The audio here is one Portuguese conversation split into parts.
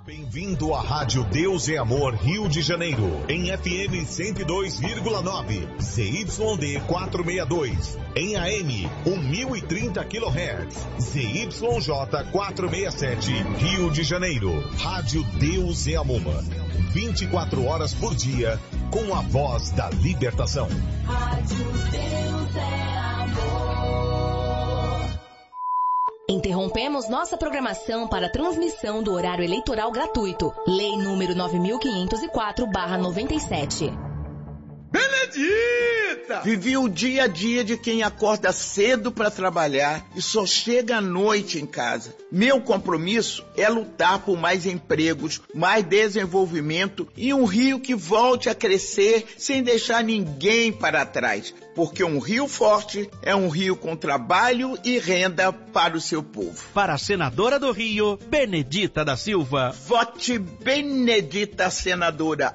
Bem-vindo à Rádio Deus é Amor Rio de Janeiro, em FM 102,9, ZYD 462, em AM 1030 kHz, ZYJ 467, Rio de Janeiro. Rádio Deus é Amor, 24 horas por dia, com a voz da libertação. Rádio Deus é Amor. Interrompemos nossa programação para transmissão do horário eleitoral gratuito. Lei número 9504/97. Benedita! Vivi o dia a dia de quem acorda cedo para trabalhar e só chega à noite em casa. Meu compromisso é lutar por mais empregos, mais desenvolvimento e um Rio que volte a crescer sem deixar ninguém para trás. Porque um Rio forte é um Rio com trabalho e renda para o seu povo. Para a senadora do Rio, Benedita da Silva. Vote Benedita, senadora.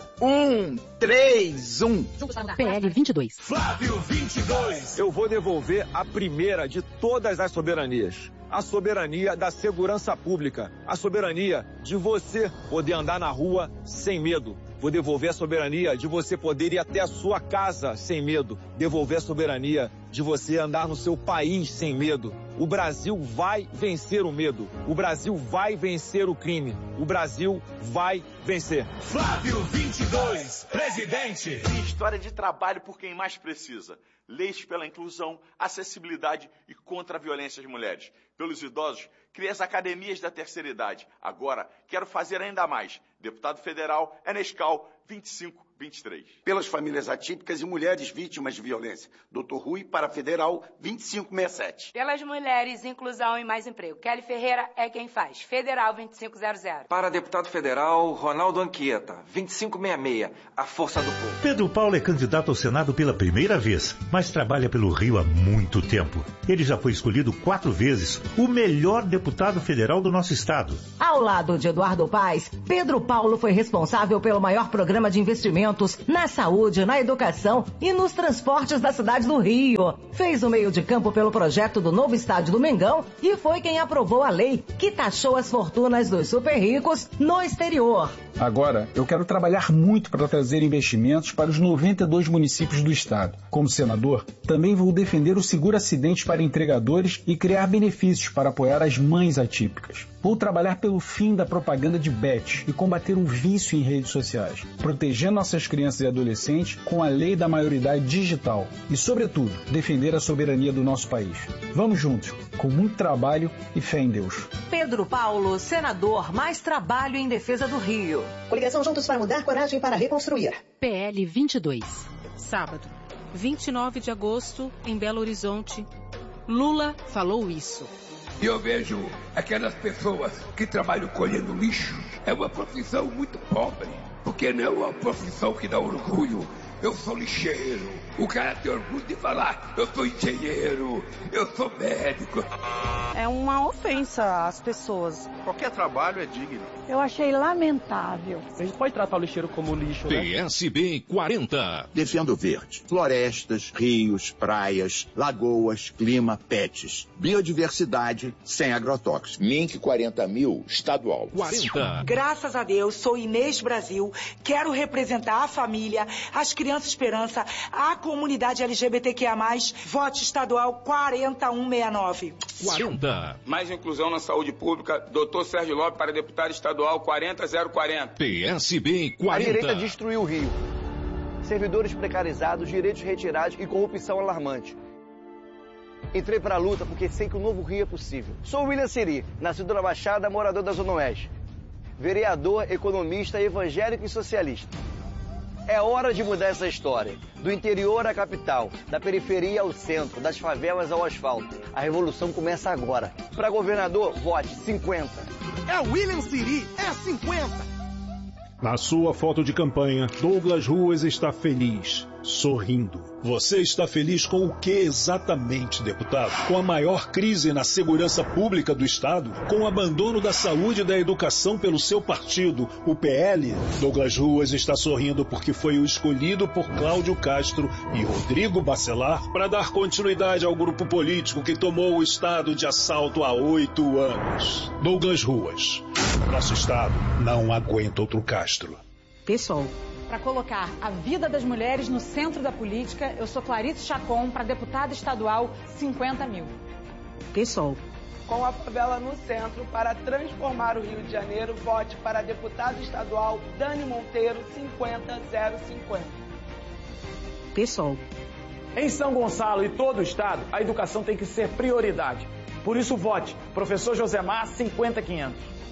131. PL 22. Flávio 22. Eu vou devolver a primeira de todas as soberanias. A soberania da segurança pública. A soberania de você poder andar na rua sem medo. Vou devolver a soberania de você poder ir até a sua casa sem medo. Devolver a soberania de você andar no seu país sem medo. O Brasil vai vencer o medo. O Brasil vai vencer o crime. O Brasil vai vencer. Flávio 22, presidente. História de trabalho por quem mais precisa. Leis pela inclusão, acessibilidade e contra a violência às mulheres. Pelos idosos, criei as academias da terceira idade. Agora, quero fazer ainda mais. Deputado federal, Enescal 2523. Pelas famílias atípicas e mulheres vítimas de violência. Dr. Rui para Federal 2567. Pelas mulheres, inclusão e mais emprego. Kelly Ferreira é quem faz. Federal 2500. Para deputado federal, Ronaldo Anchieta 2566. A força do povo. Pedro Paulo é candidato ao Senado pela primeira vez, mas trabalha pelo Rio há muito tempo. Ele já foi escolhido 4 vezes o melhor deputado federal do nosso estado. Ao lado de Eduardo Paes, Pedro Paulo foi responsável pelo maior programa de investimentos na saúde, na educação e nos transportes da cidade do Rio. Fez o meio de campo pelo projeto do novo estádio do Mengão e foi quem aprovou a lei que taxou as fortunas dos super ricos no exterior. Agora, eu quero trabalhar muito para trazer investimentos para os 92 municípios do estado. Como senador, também vou defender o seguro acidente para entregadores e criar benefícios para apoiar as mães atípicas. Vou trabalhar pelo fim da propaganda de bet e combater o vício em redes sociais, proteger nossas crianças e adolescentes com a lei da maioridade digital e, sobretudo, defender a soberania do nosso país. Vamos juntos, com muito trabalho e fé em Deus. Pedro Paulo, senador, mais trabalho em defesa do Rio. Coligação Juntos para Mudar, coragem para reconstruir. PL 22. Sábado, 29 de agosto, em Belo Horizonte. Lula falou isso. E eu vejo aquelas pessoas que trabalham colhendo lixo. É uma profissão muito pobre, porque não é uma profissão que dá orgulho. Eu sou lixeiro. O cara tem orgulho de falar, eu sou engenheiro, eu sou médico. É uma ofensa às pessoas. Qualquer trabalho é digno. Eu achei lamentável. A gente pode tratar o lixeiro como lixo, né? PSB 40. Defendo o verde. Florestas, rios, praias, lagoas, clima, pets. Biodiversidade sem agrotóxicos. Mink 40.000, estadual. 40. Graças a Deus, sou Inês Brasil. Quero representar a família, as crianças esperança, a comunidade LGBTQIA+, vote estadual 4169. 40. Mais inclusão na saúde pública, Dr. Sérgio Lopes para deputado estadual 40040. PSB 40. A direita destruiu o Rio. Servidores precarizados, direitos retirados e corrupção alarmante. Entrei para a luta porque sei que o novo Rio é possível. Sou William Siri, nascido na Baixada, morador da Zona Oeste. Vereador, economista, evangélico e socialista. É hora de mudar essa história. Do interior à capital, da periferia ao centro, das favelas ao asfalto. A revolução começa agora. Para governador, vote 50. É William Siri, é 50. Na sua foto de campanha, Douglas Ruas está feliz. sorrindo. Você está feliz com o que exatamente, deputado? Com a maior crise na segurança pública do Estado? Com o abandono da saúde e da educação pelo seu partido, o PL? Douglas Ruas está sorrindo porque foi o escolhido por Cláudio Castro e Rodrigo Bacelar para dar continuidade ao grupo político que tomou o Estado de assalto há 8 anos. Douglas Ruas. Nosso Estado não aguenta outro Castro. Pessoal, para colocar a vida das mulheres no centro da política, eu sou Clarice Chacon, para deputada estadual, 50 mil. Pessoal. Com a favela no centro, para transformar o Rio de Janeiro, vote para deputada estadual Dani Monteiro, 50-050. Pessoal. Em São Gonçalo e todo o estado, a educação tem que ser prioridade. Por isso, vote Professor Josemar, 50-500.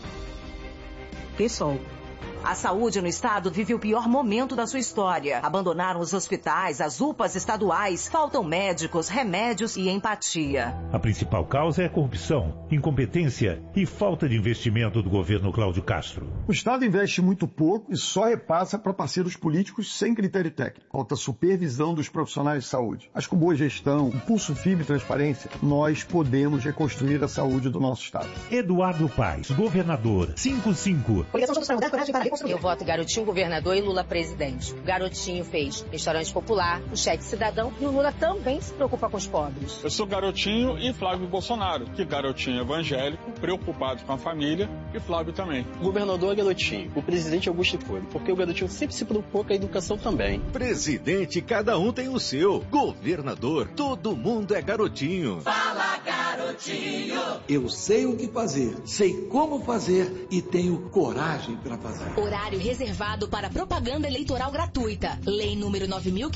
Pessoal. A saúde no estado vive o pior momento da sua história. Abandonaram os hospitais, as UPAs estaduais, faltam médicos, remédios e empatia. A principal causa é a corrupção, incompetência e falta de investimento do governo Cláudio Castro. O Estado investe muito pouco e só repassa para parceiros políticos sem critério técnico. Falta supervisão dos profissionais de saúde. Mas com boa gestão, impulso firme e transparência, nós podemos reconstruir a saúde do nosso Estado. Eduardo Paes, governador, 55. Coligação Juntos para Mudar, coragem para reconstruir. Eu voto Garotinho governador e Lula presidente. O Garotinho fez restaurante popular, o cheque cidadão e o Lula também se preocupa com os pobres. Eu sou Garotinho e Flávio Bolsonaro, que Garotinho evangélico, preocupado com a família, e Flávio também. O governador é Garotinho, o presidente é Augusto Cury, porque o Garotinho sempre se preocupou com a educação também. Presidente, cada um tem o seu. Governador, todo mundo é Garotinho. Fala, Garotinho! Eu sei o que fazer, sei como fazer e tenho coragem para fazer. Horário reservado para propaganda eleitoral gratuita. Lei número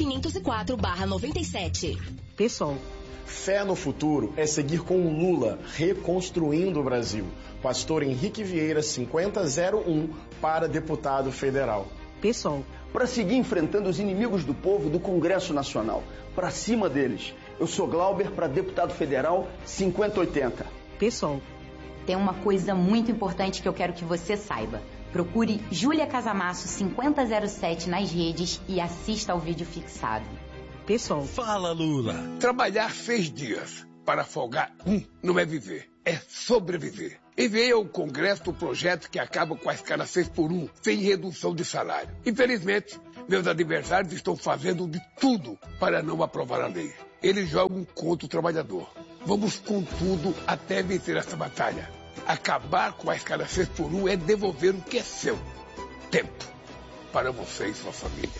9.504/97. Pessoal. Fé no futuro é seguir com o Lula, reconstruindo o Brasil. Pastor Henrique Vieira, 5001, para deputado federal. Pessoal. Para seguir enfrentando os inimigos do povo do Congresso Nacional. Para cima deles. Eu sou Glauber, para deputado federal, 5080. Pessoal. Tem uma coisa muito importante que eu quero que você saiba. Procure Júlia Casamasso 5007 nas redes e assista ao vídeo fixado. Pessoal. Fala, Lula. Trabalhar 6 dias para folgar não é viver, é sobreviver. Enviei ao Congresso o projeto que acaba com a escala 6x1, sem redução de salário. Infelizmente, meus adversários estão fazendo de tudo para não aprovar a lei. Eles jogam contra o trabalhador. Vamos com tudo até vencer essa batalha. Acabar com a escala 6x1 é devolver o que é seu. Tempo. Para você e sua família.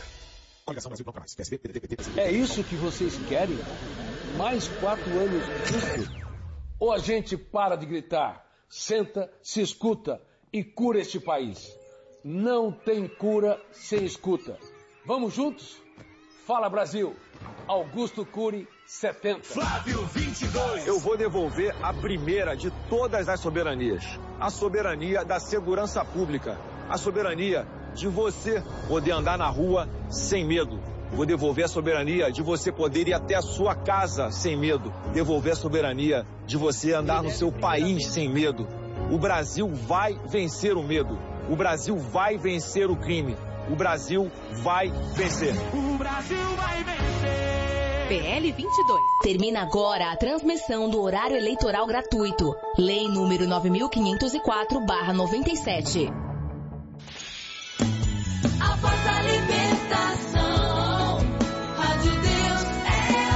É isso que vocês querem? Mais 4 anos disso? Ou a gente para de gritar, senta, se escuta e cura este país? Não tem cura sem escuta. Vamos juntos? Fala, Brasil! Augusto Cury, 70. Flávio, 22. Eu vou devolver a primeira de todas as soberanias. A soberania da segurança pública. A soberania de você poder andar na rua sem medo. Vou devolver a soberania de você poder ir até a sua casa sem medo. Devolver a soberania de você andar no seu país sem medo. O Brasil vai vencer o medo. O Brasil vai vencer o crime. O Brasil vai vencer. O Brasil vai vencer. PL 22. Termina agora a transmissão do horário eleitoral gratuito. Lei número 9.504/97. A voz da libertação. Rádio Deus é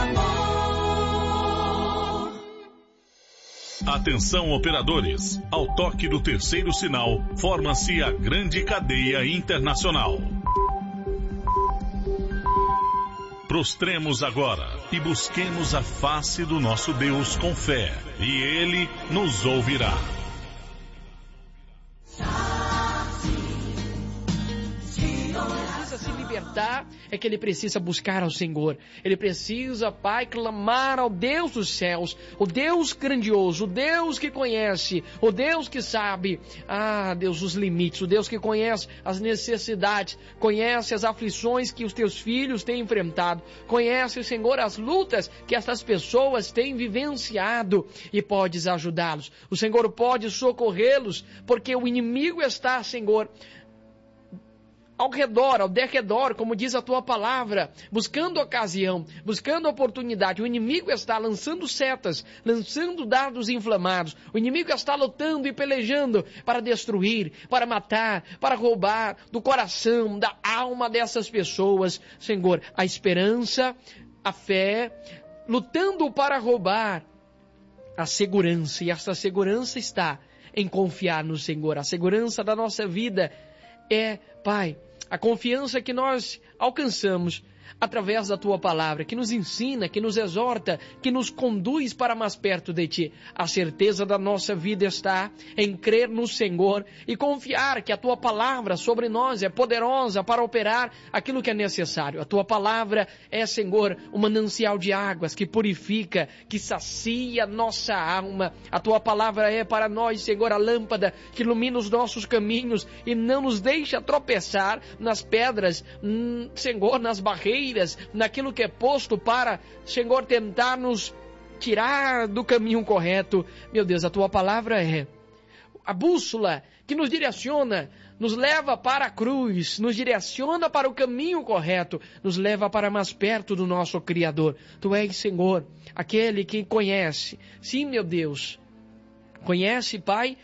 amor. Atenção, operadores. Ao toque do terceiro sinal, forma-se a grande cadeia internacional. Prostremos agora e busquemos a face do nosso Deus com fé, e Ele nos ouvirá. Se libertar é que ele precisa buscar ao Senhor. Ele precisa, Pai, clamar ao Deus dos céus, o Deus grandioso, o Deus que conhece, o Deus que sabe, Deus, os limites, o Deus que conhece as necessidades, conhece as aflições que os teus filhos têm enfrentado, conhece, Senhor, as lutas que essas pessoas têm vivenciado e podes ajudá-los. O Senhor pode socorrê-los, porque o inimigo está, Senhor, ao redor, ao derredor, como diz a tua palavra, buscando ocasião, buscando oportunidade. O inimigo está lançando setas, lançando dardos inflamados. O inimigo está lutando e pelejando para destruir, para matar, para roubar do coração, da alma dessas pessoas. Senhor, a esperança, a fé, lutando para roubar a segurança. E essa segurança está em confiar no Senhor. A segurança da nossa vida é, Pai, a confiança que nós alcançamos através da Tua palavra, que nos ensina, que nos exorta, que nos conduz para mais perto de Ti. A certeza da nossa vida está em crer no Senhor e confiar que a Tua palavra sobre nós é poderosa para operar aquilo que é necessário. A Tua palavra é, Senhor, um manancial de águas que purifica, que sacia nossa alma. A Tua palavra é para nós, Senhor, a lâmpada que ilumina os nossos caminhos e não nos deixa tropeçar nas pedras, Senhor, nas barreiras, naquilo que é posto para, Senhor, tentar nos tirar do caminho correto. Meu Deus, a Tua palavra é a bússola que nos direciona, nos leva para a cruz, nos direciona para o caminho correto, nos leva para mais perto do nosso Criador. Tu és, Senhor, aquele que conhece. Sim, meu Deus, conhece, Pai,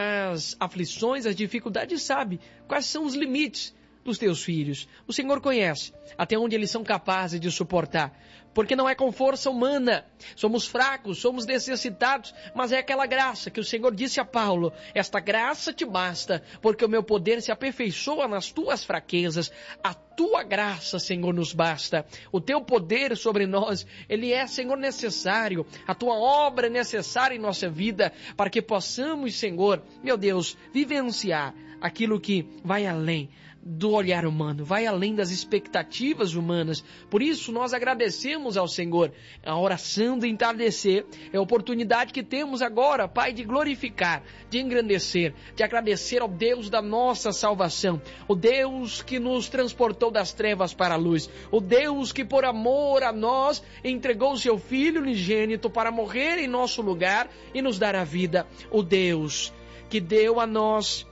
as aflições, as dificuldades, sabe quais são os limites dos teus filhos. O Senhor conhece até onde eles são capazes de suportar, porque não é com força humana, somos fracos, somos necessitados, mas é aquela graça que o Senhor disse a Paulo: esta graça te basta, porque o meu poder se aperfeiçoa nas tuas fraquezas. A tua graça, Senhor, nos basta. O teu poder sobre nós, ele é, Senhor, necessário. A tua obra é necessária em nossa vida, para que possamos, Senhor, meu Deus, vivenciar aquilo que vai além do olhar humano, vai além das expectativas humanas. Por isso nós agradecemos ao Senhor. A oração do entardecer é a oportunidade que temos agora, Pai, de glorificar, de engrandecer, de agradecer ao Deus da nossa salvação, o Deus que nos transportou das trevas para a luz, o Deus que por amor a nós entregou o seu Filho unigênito para morrer em nosso lugar e nos dar a vida, o Deus que deu a nós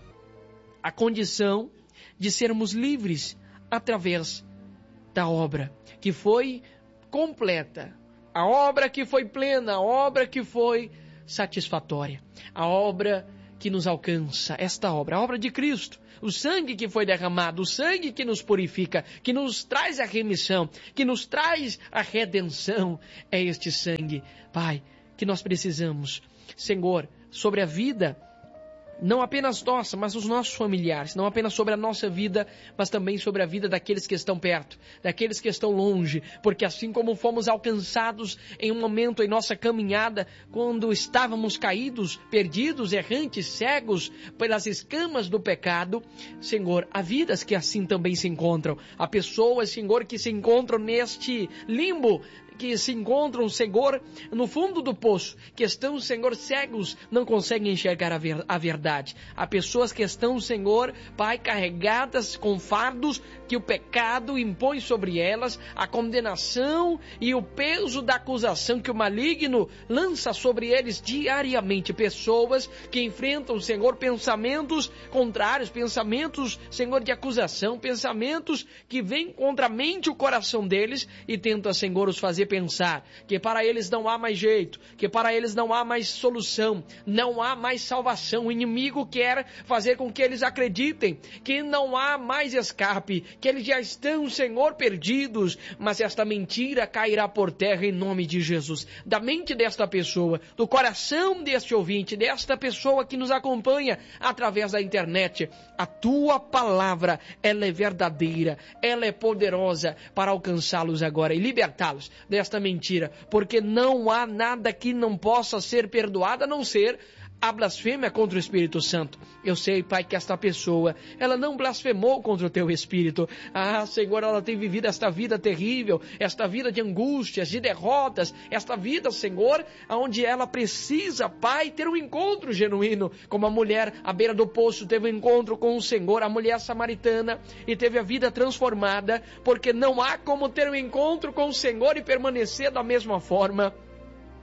a condição de sermos livres através da obra que foi completa, a obra que foi plena, a obra que foi satisfatória, a obra que nos alcança, esta obra, a obra de Cristo, o sangue que foi derramado, o sangue que nos purifica, que nos traz a remissão, que nos traz a redenção. É este sangue, Pai, que nós precisamos, Senhor, sobre a vida não apenas nossa, mas os nossos familiares, não apenas sobre a nossa vida, mas também sobre a vida daqueles que estão perto, daqueles que estão longe, porque assim como fomos alcançados em um momento em nossa caminhada, quando estávamos caídos, perdidos, errantes, cegos pelas escamas do pecado, Senhor, há vidas que assim também se encontram, há pessoas, Senhor, que se encontram neste limbo, que se encontram, Senhor, no fundo do poço, que estão, Senhor, cegos, não conseguem enxergar a verdade. Há pessoas que estão, Senhor, Pai, carregadas com fardos que o pecado impõe sobre elas, a condenação e o peso da acusação que o maligno lança sobre eles diariamente. Pessoas que enfrentam, Senhor, pensamentos contrários, pensamentos, Senhor, de acusação, pensamentos que vêm contra a mente e o coração deles e tentam, Senhor, os fazer pensar que para eles não há mais jeito, que para eles não há mais solução, não há mais salvação. O inimigo quer fazer com que eles acreditem que não há mais escape, que eles já estão, Senhor, perdidos, mas esta mentira cairá por terra em nome de Jesus. Da mente desta pessoa, do coração deste ouvinte, desta pessoa que nos acompanha através da internet, a tua palavra, ela é verdadeira, ela é poderosa para alcançá-los agora e libertá-los desta mentira, porque não há nada que não possa ser perdoado a não ser a blasfêmia contra o Espírito Santo. Eu sei, Pai, que esta pessoa, ela não blasfemou contra o Teu Espírito. Ah, Senhor, ela tem vivido esta vida terrível, esta vida de angústias, de derrotas, esta vida, Senhor, onde ela precisa, Pai, ter um encontro genuíno, como a mulher à beira do poço teve um encontro com o Senhor, a mulher samaritana, e teve a vida transformada, porque não há como ter um encontro com o Senhor e permanecer da mesma forma.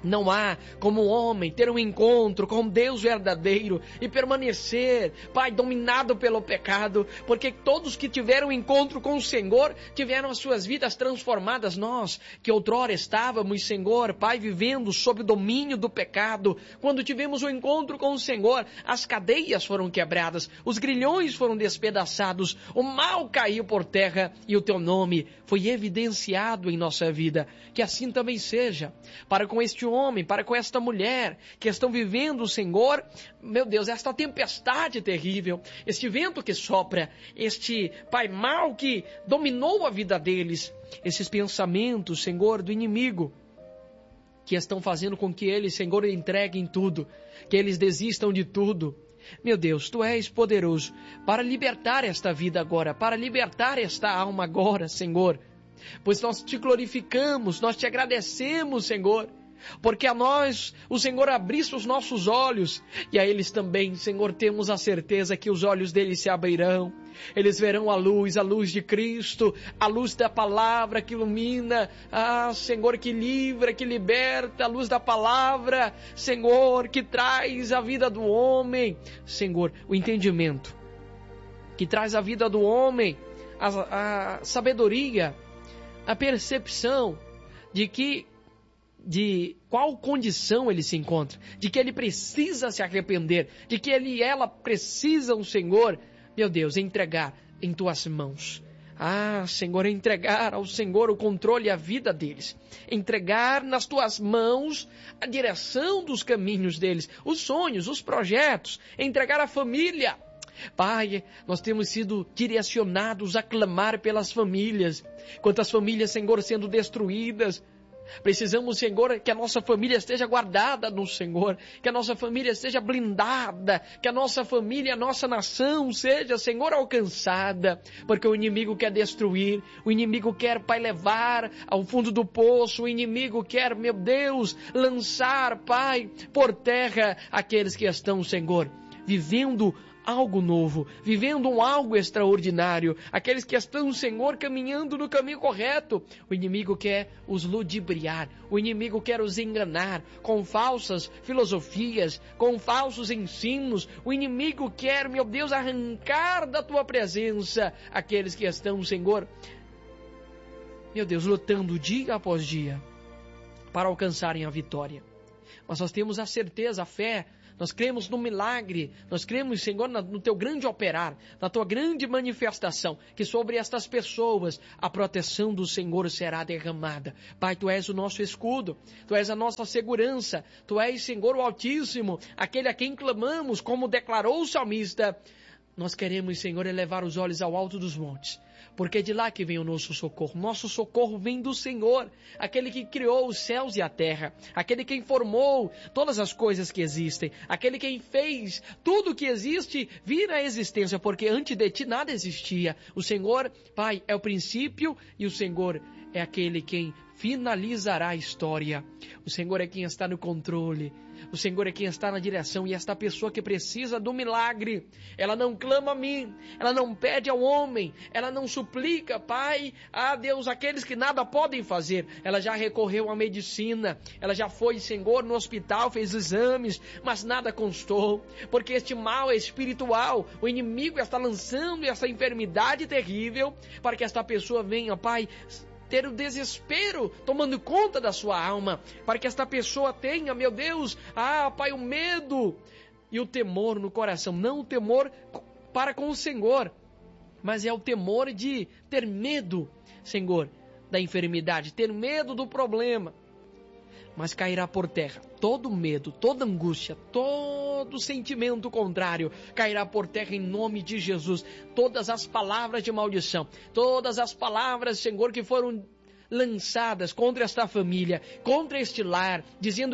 Não há como o homem ter um encontro com Deus verdadeiro e permanecer, Pai, dominado pelo pecado, porque todos que tiveram um encontro com o Senhor tiveram as suas vidas transformadas. Nós, que outrora estávamos, Senhor, Pai, vivendo sob o domínio do pecado, quando tivemos um encontro com o Senhor, as cadeias foram quebradas, os grilhões foram despedaçados, o mal caiu por terra e o Teu nome foi evidenciado em nossa vida. Que assim também seja, para com este homem, para com esta mulher que estão vivendo, Senhor, meu Deus, esta tempestade terrível, este vento que sopra, este Pai mal que dominou a vida deles, esses pensamentos, Senhor, do inimigo, que estão fazendo com que eles, Senhor, entreguem tudo, que eles desistam de tudo. Meu Deus, Tu és poderoso para libertar esta vida agora, para libertar esta alma agora, Senhor, pois nós Te glorificamos, nós Te agradecemos, Senhor, porque a nós o Senhor abrisse os nossos olhos, e a eles também, Senhor, temos a certeza que os olhos deles se abrirão, eles verão a luz de Cristo, a luz da palavra que ilumina, Senhor, que livra, que liberta, a luz da palavra, Senhor, que traz a vida do homem, Senhor, o entendimento, que traz a vida do homem, a sabedoria, a percepção de qual condição ele se encontra, de que ele precisa se arrepender, de que ele e ela precisam, Senhor, meu Deus, entregar em Tuas mãos. Senhor, entregar ao Senhor o controle e a vida deles, entregar nas Tuas mãos a direção dos caminhos deles, os sonhos, os projetos, entregar a família. Pai, nós temos sido direcionados a clamar pelas famílias, quantas famílias, Senhor, sendo destruídas. Precisamos, Senhor, que a nossa família esteja guardada no Senhor, que a nossa família esteja blindada, que a nossa família, a nossa nação seja, Senhor, alcançada, porque o inimigo quer destruir, o inimigo quer, Pai, levar ao fundo do poço, o inimigo quer, meu Deus, lançar, Pai, por terra aqueles que estão, Senhor, vivendo algo novo, vivendo um algo extraordinário, aqueles que estão, Senhor, caminhando no caminho correto. O inimigo quer os ludibriar, o inimigo quer os enganar com falsas filosofias, com falsos ensinos. O inimigo quer, meu Deus, arrancar da Tua presença aqueles que estão, Senhor, meu Deus, lutando dia após dia para alcançarem a vitória. Mas nós temos a certeza, a fé, nós cremos no milagre, nós cremos, Senhor, no Teu grande operar, na Tua grande manifestação, que sobre estas pessoas a proteção do Senhor será derramada. Pai, Tu és o nosso escudo, Tu és a nossa segurança, Tu és, Senhor, o Altíssimo, aquele a quem clamamos, como declarou o salmista. Nós queremos, Senhor, elevar os olhos ao alto dos montes, porque é de lá que vem o nosso socorro. Nosso socorro vem do Senhor, aquele que criou os céus e a terra, aquele que formou todas as coisas que existem, aquele que fez tudo que existe vir à existência, porque antes de Ti nada existia. O Senhor, Pai, é o princípio e o Senhor é aquele quem finalizará a história. O Senhor é quem está no controle. O Senhor é quem está na direção, e esta pessoa que precisa do milagre, ela não clama a mim, ela não pede ao homem, ela não suplica, Pai, a Deus, aqueles que nada podem fazer. Ela já recorreu à medicina, ela já foi, Senhor, no hospital, fez exames, mas nada constou, porque este mal é espiritual. O inimigo está lançando essa enfermidade terrível para que esta pessoa venha, Pai, ter o desespero tomando conta da sua alma, para que esta pessoa tenha, meu Deus, Pai, o medo e o temor no coração, não o temor para com o Senhor, mas é o temor de ter medo, Senhor, da enfermidade, ter medo do problema. Mas cairá por terra todo medo, toda angústia, todo sentimento contrário, cairá por terra em nome de Jesus. Todas as palavras de maldição, todas as palavras, Senhor, que foram lançadas contra esta família, contra este lar, dizendo que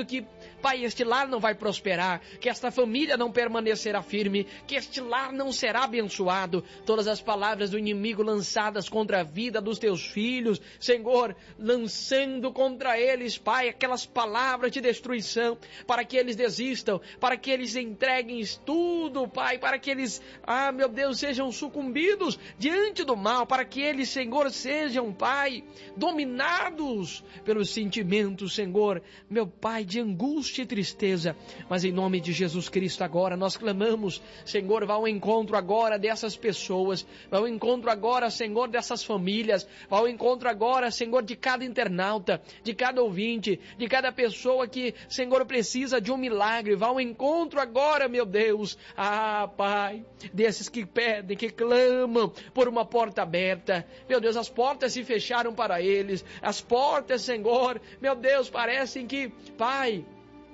Pai, este lar não vai prosperar, que esta família não permanecerá firme, que este lar não será abençoado. Todas as palavras do inimigo lançadas contra a vida dos teus filhos, Senhor, lançando contra eles, Pai, aquelas palavras de destruição, para que eles desistam, para que eles entreguem tudo, Pai, para que eles, meu Deus, sejam sucumbidos diante do mal, para que eles, Senhor, sejam, Pai, dominados pelos sentimentos, Senhor, meu Pai, de angústia e tristeza. Mas em nome de Jesus Cristo agora nós clamamos, Senhor, vá ao encontro agora dessas pessoas, vá ao encontro agora, Senhor, dessas famílias, vá ao encontro agora, Senhor, de cada internauta, de cada ouvinte, de cada pessoa que, Senhor, precisa de um milagre, vá ao encontro agora, meu Deus, Pai, desses que pedem, que clamam por uma porta aberta. Meu Deus, as portas se fecharam para eles, as portas, Senhor, meu Deus, parecem que, Pai,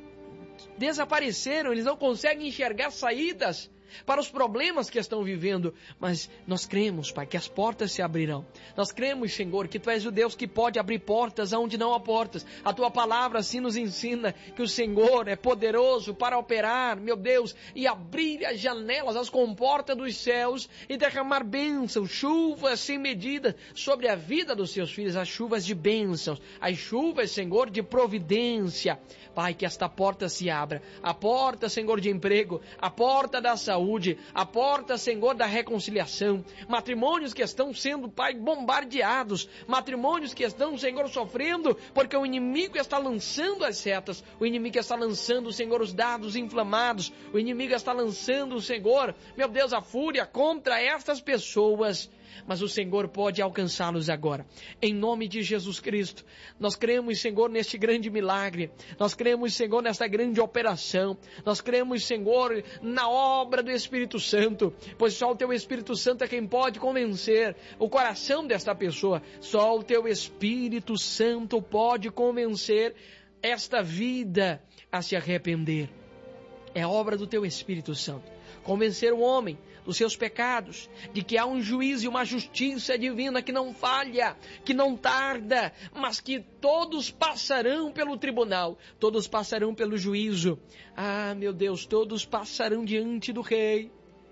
desapareceram, eles não conseguem enxergar saídas para os problemas que estão vivendo, mas nós cremos, Pai, que as portas se abrirão. Nós cremos, Senhor, que Tu és o Deus que pode abrir portas onde não há portas. A Tua palavra assim nos ensina que o Senhor é poderoso para operar, meu Deus, e abrir as janelas, as comportas dos céus e derramar bênçãos, chuvas sem medida sobre a vida dos Seus filhos, as chuvas de bênçãos, as chuvas, Senhor, de providência. Pai, que esta porta se abra, a porta, Senhor, de emprego, a porta da saúde, a porta, Senhor, da reconciliação, matrimônios que estão sendo, Pai, bombardeados, matrimônios que estão, Senhor, sofrendo, porque o inimigo está lançando as setas, o inimigo está lançando, Senhor, os dados inflamados, o inimigo está lançando, Senhor, meu Deus, a fúria contra estas pessoas. Mas o Senhor pode alcançá-los agora. Em nome de Jesus Cristo, nós cremos, Senhor, neste grande milagre. Nós cremos, Senhor, nesta grande operação. Nós cremos, Senhor, na obra do Espírito Santo. Pois só o Teu Espírito Santo é quem pode convencer o coração desta pessoa. Só o Teu Espírito Santo pode convencer esta vida a se arrepender. É obra do Teu Espírito Santo. Convencer o homem dos seus pecados, de que há um juízo e uma justiça divina que não falha, que não tarda, mas que todos passarão pelo tribunal, todos passarão pelo juízo. Meu Deus, todos passarão diante do Rei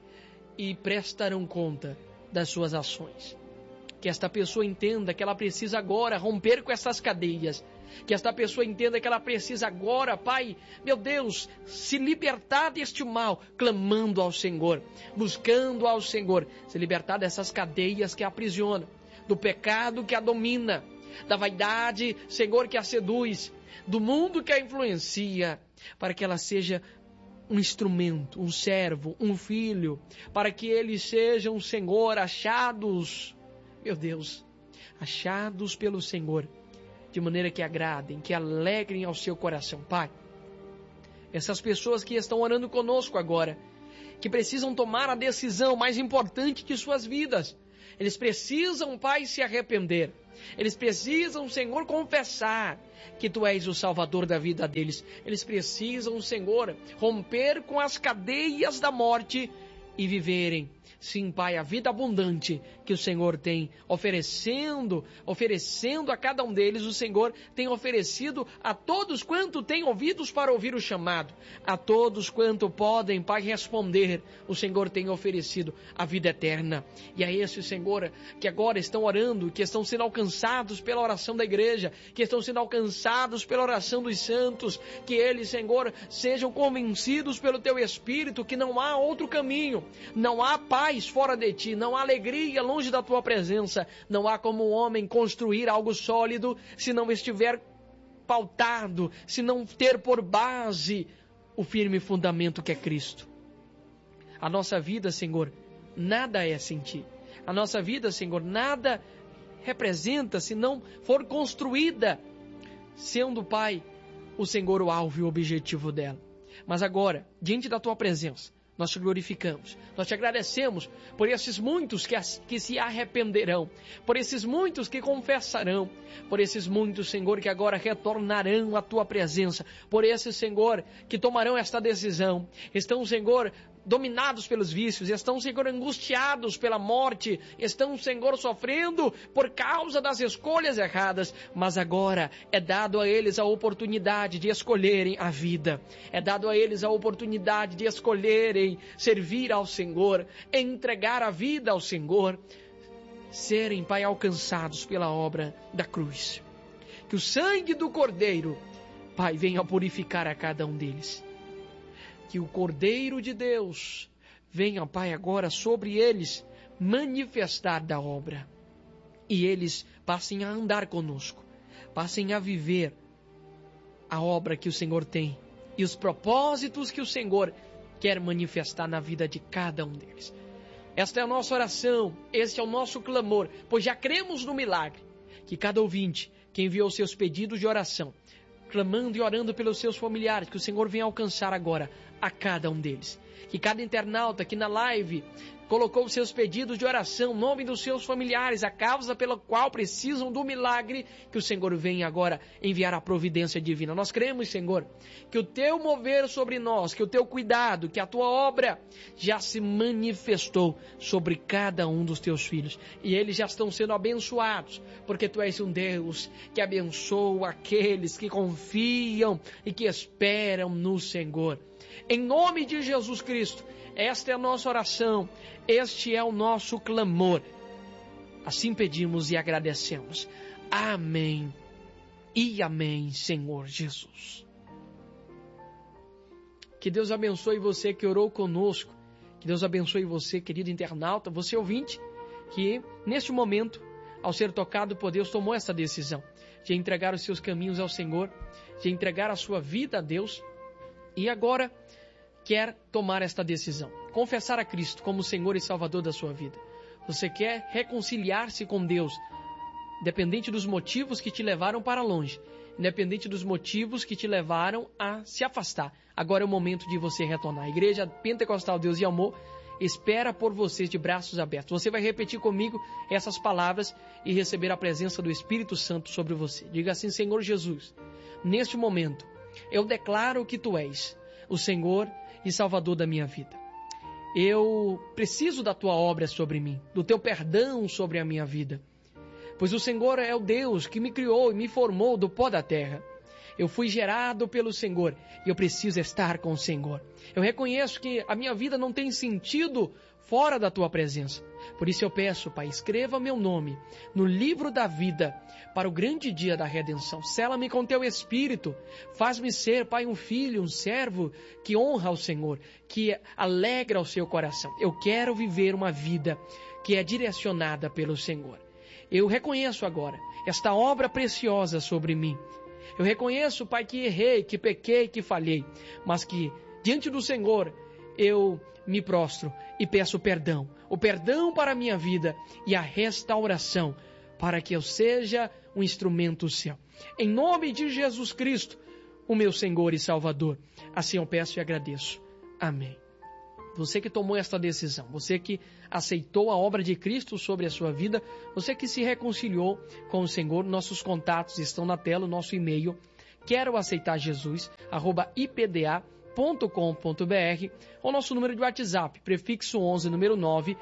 e prestarão conta das suas ações. Que esta pessoa entenda que ela precisa agora romper com essas cadeias. Que esta pessoa entenda que ela precisa agora, Pai, meu Deus, se libertar deste mal, clamando ao Senhor, buscando ao Senhor, se libertar dessas cadeias que a aprisionam, do pecado que a domina, da vaidade, Senhor, que a seduz, do mundo que a influencia, para que ela seja um instrumento, um servo, um filho, para que eles sejam, Senhor, achados, meu Deus, achados pelo Senhor, de maneira que agradem, que alegrem ao seu coração. Pai, essas pessoas que estão orando conosco agora, que precisam tomar a decisão mais importante de suas vidas, eles precisam, Pai, se arrepender. Eles precisam, Senhor, confessar que Tu és o Salvador da vida deles. Eles precisam, Senhor, romper com as cadeias da morte e viverem, sim, Pai, a vida abundante que o Senhor tem oferecendo a cada um deles. O Senhor tem oferecido a todos quanto têm ouvidos para ouvir o chamado, a todos quanto podem, Pai, responder. O Senhor tem oferecido a vida eterna. E a esses, Senhor, que agora estão orando, que estão sendo alcançados pela oração da igreja, que estão sendo alcançados pela oração dos santos, que eles, Senhor, sejam convencidos pelo Teu Espírito que não há outro caminho, não há paz fora de Ti, não há alegria longe da Tua presença, não há como o homem construir algo sólido se não estiver pautado, se não ter por base o firme fundamento que é Cristo. A nossa vida, Senhor, nada é sem Ti. A nossa vida, Senhor, nada representa se não for construída, sendo, Pai, o Senhor o alvo e o objetivo dela. Mas agora, diante da Tua presença, nós Te glorificamos, nós Te agradecemos por esses muitos que se arrependerão, por esses muitos que confessarão, por esses muitos, Senhor, que agora retornarão à Tua presença, por esses, Senhor, que tomarão esta decisão, estão, Senhor, dominados pelos vícios, estão, Senhor, angustiados pela morte, estão, Senhor, sofrendo por causa das escolhas erradas, mas agora é dado a eles a oportunidade de escolherem a vida, é dado a eles a oportunidade de escolherem servir ao Senhor, entregar a vida ao Senhor, serem, Pai, alcançados pela obra da cruz. Que o sangue do Cordeiro, Pai, venha purificar a cada um deles. Que o Cordeiro de Deus venha, Pai, agora sobre eles manifestar da obra. E eles passem a andar conosco, passem a viver a obra que o Senhor tem e os propósitos que o Senhor quer manifestar na vida de cada um deles. Esta é a nossa oração, este é o nosso clamor, pois já cremos no milagre. Que cada ouvinte que enviou seus pedidos de oração, clamando e orando pelos seus familiares, que o Senhor venha alcançar agora a cada um deles. Que cada internauta que na live colocou seus pedidos de oração, nome dos seus familiares, a causa pela qual precisam do milagre, que o Senhor venha agora enviar a providência divina. Nós cremos, Senhor, que o teu mover sobre nós, que o teu cuidado, que a tua obra já se manifestou sobre cada um dos teus filhos. E eles já estão sendo abençoados, porque tu és um Deus que abençoa aqueles que confiam e que esperam no Senhor. Em nome de Jesus Cristo, esta é a nossa oração, este é o nosso clamor. Assim pedimos e agradecemos. Amém e amém, Senhor Jesus. Que Deus abençoe você que orou conosco. Que Deus abençoe você, querido internauta, você ouvinte, que neste momento, ao ser tocado por Deus, tomou essa decisão de entregar os seus caminhos ao Senhor, de entregar a sua vida a Deus, e agora quer tomar esta decisão, confessar a Cristo como Senhor e Salvador da sua vida. Você quer reconciliar-se com Deus, independente dos motivos que te levaram para longe, independente dos motivos que te levaram a se afastar. Agora é o momento de você retornar. A Igreja Pentecostal Deus e Amor espera por você de braços abertos. Você vai repetir comigo essas palavras e receber a presença do Espírito Santo sobre você. Diga assim: Senhor Jesus, neste momento eu declaro que Tu és o Senhor e Salvador da minha vida. Eu preciso da Tua obra sobre mim, do Teu perdão sobre a minha vida, pois o Senhor é o Deus que me criou e me formou do pó da terra. Eu fui gerado pelo Senhor e eu preciso estar com o Senhor. Eu reconheço que a minha vida não tem sentido fora da Tua presença. Por isso eu peço, Pai, escreva meu nome no livro da vida para o grande dia da redenção. Sela-me com Teu Espírito. Faz-me ser, Pai, um filho, um servo que honra ao Senhor, que alegra o seu coração. Eu quero viver uma vida que é direcionada pelo Senhor. Eu reconheço agora esta obra preciosa sobre mim. Eu reconheço, Pai, que errei, que pequei, que falhei, mas que diante do Senhor eu me prostro e peço perdão. O perdão para a minha vida e a restauração para que eu seja um instrumento seu. Em nome de Jesus Cristo, o meu Senhor e Salvador. Assim eu peço e agradeço. Amém. Você que tomou esta decisão, você que aceitou a obra de Cristo sobre a sua vida, você que se reconciliou com o Senhor, nossos contatos estão na tela, o nosso e-mail, quero aceitar Jesus, @ipda.com.br, ou nosso número de WhatsApp, prefixo 11, número 9,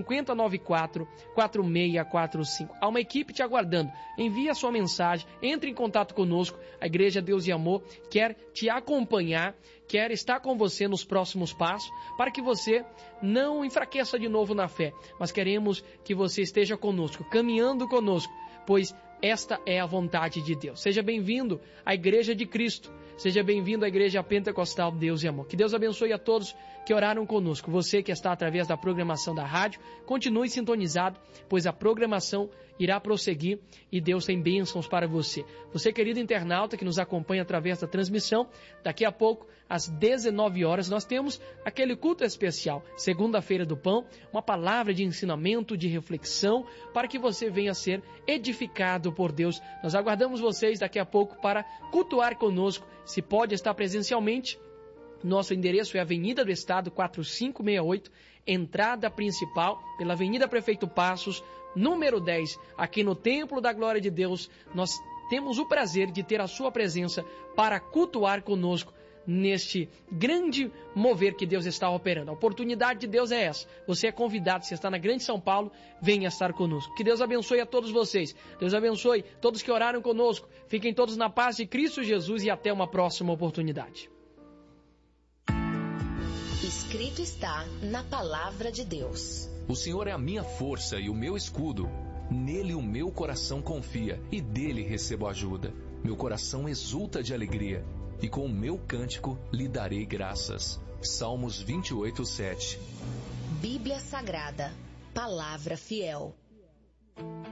5094-4645. Há uma equipe te aguardando. Envie a sua mensagem, entre em contato conosco. A Igreja Deus e Amor quer te acompanhar, quer estar com você nos próximos passos, para que você não enfraqueça de novo na fé, mas queremos que você esteja conosco, caminhando conosco, pois esta é a vontade de Deus. Seja bem-vindo à Igreja de Cristo. Seja bem-vindo à Igreja Pentecostal Deus e Amor. Que Deus abençoe a todos que oraram conosco. Você que está através da programação da rádio, continue sintonizado, pois a programação irá prosseguir e Deus tem bênçãos para você. Você, querido internauta, que nos acompanha através da transmissão, daqui a pouco, às 19 horas, nós temos aquele culto especial, Segunda-feira do Pão, uma palavra de ensinamento, de reflexão, para que você venha ser edificado por Deus. Nós aguardamos vocês daqui a pouco para cultuar conosco. Se pode estar presencialmente, nosso endereço é Avenida do Estado 4568, entrada principal pela Avenida Prefeito Passos, número 10, aqui no Templo da Glória de Deus. Nós temos o prazer de ter a sua presença para cultuar conosco neste grande mover que Deus está operando. A oportunidade de Deus é essa. Você é convidado, se está na Grande São Paulo, venha estar conosco. Que Deus abençoe a todos vocês. Deus abençoe todos que oraram conosco. Fiquem todos na paz de Cristo Jesus e até uma próxima oportunidade. Escrito está na palavra de Deus. O Senhor é a minha força e o meu escudo. Nele o meu coração confia e dele recebo ajuda. Meu coração exulta de alegria e com o meu cântico lhe darei graças. Salmos 28:7. Bíblia Sagrada, palavra fiel.